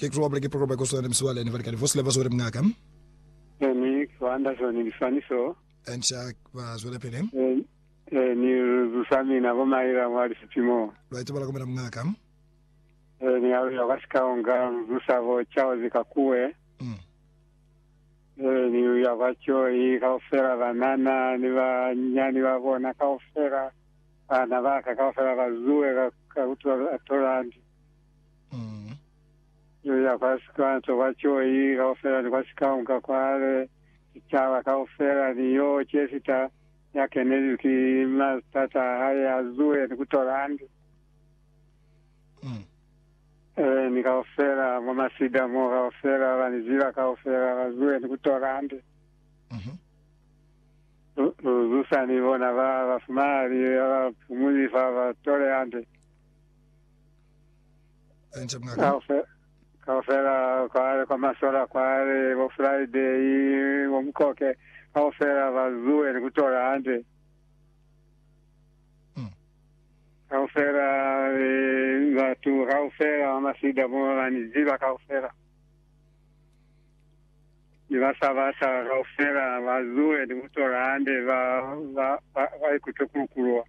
ke kuroba ke program ko sona mswale ni valikani vos leva zore mngaka ni kwanda so ni faniso ensha va zole pene ni rusami na bomaira mwali sitimo lwaite bala komera mngaka ni ya kasikaonga rusavo chao zikakue ni ya vacho i kaofera banana ni banyani babona kaofera ana baka kaofera bazue kautu atorandi ya kasika to vacho i kaofera ni kasikaonga kwale chawa kaofera ni yo chesita yake nezi ki tata haya azue ni kutorandi ni kaofera mama sida mo kaofera vanizira kaofera vazue ni kutorandi rusa ni vona vafumari vapumuli vatore ande ensha mngaka kaofera kwa masora kwale vo Friday vo mkoke kaofera vazue ni kutora ande kaofera vatu kaofera masida mo vanizira kaofera nivasavasa kaofera vazue ni kutora ande vaikutokurukurwa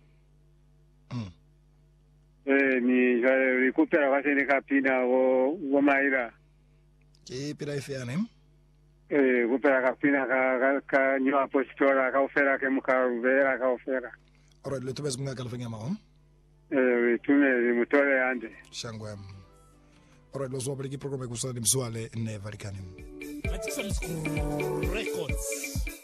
ni vikupera vasene kapina vo maira ke pira ifiane kupera kapina ka nyo apostora kaofera ke mukaruvera kaofera alright leto bes mngaka lafanya mao tume mutore ande shangwa alright lo zobele ke program ko sona mswale ne valikani Records.